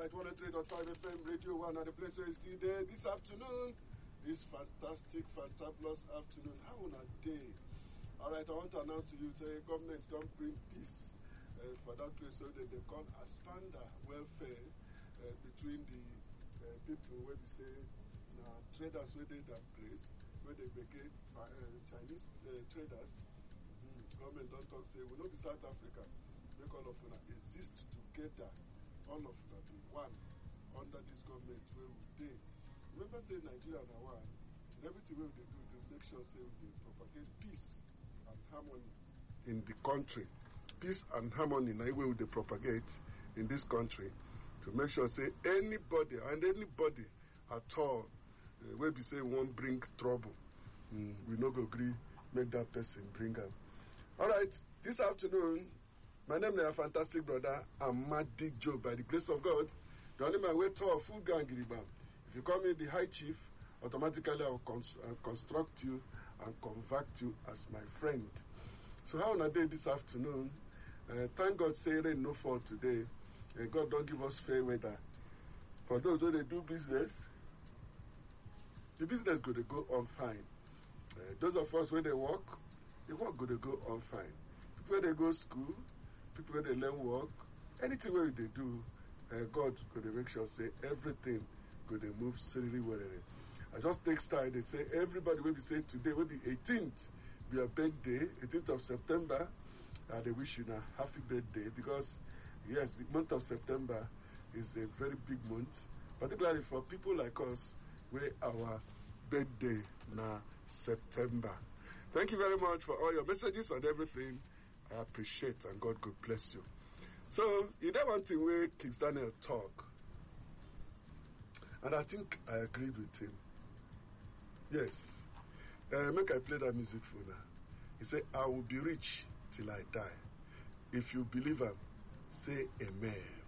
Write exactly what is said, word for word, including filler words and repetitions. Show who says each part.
Speaker 1: right, one oh three point five F M Radio one at the place where it's still there this afternoon. This fantastic, fantabulous afternoon. How on a day? All right, I want to announce to you, the government don't bring peace uh, for that place so that they call Aspanda welfare uh, between the uh, people where we say uh, traders where they that place, where they begin uh, Chinese uh, traders. Mm-hmm. Government don't talk, say, we know the South Africa. Make all of them exist together. All of them be one under this government where we dey. Remember say Nigeria na one, and everything we they do to make sure say we propagate peace and harmony in the country. Peace and harmony na way we they propagate in this country to make sure say anybody and anybody at all uh, where we say won't bring trouble. Mm, we no go agree make that person bring them. All right, this afternoon. My name is a fantastic brother. I'm Madi Joe by the grace of God. The only man way to full gang Giriba. If you call me the high chief, automatically I will cons- uh, construct you and convert you as my friend. So how on a day this afternoon? Uh, thank God say rain no fall today. Uh, God don't give us fair weather. For those who they do business, the business go to go on fine. Uh, those of us where they work, the work go to go on fine. People where they go school, people when they learn work, anything where they do, uh, God could make sure say everything could move seriously well. I just take style. They say everybody will be saying today will be eighteenth, be a birthday, eighteenth of September. Uh, they wish you a happy birthday because yes, the month of September is a very big month, particularly for people like us, where our birthday now September. Thank you very much for all your messages and everything. I appreciate and God could bless you. So, you know one thing where King Daniel talk, and I think I agreed with him. Yes. Uh, make I play that music for now. He said, I will be rich till I die. If you believe him, say amen.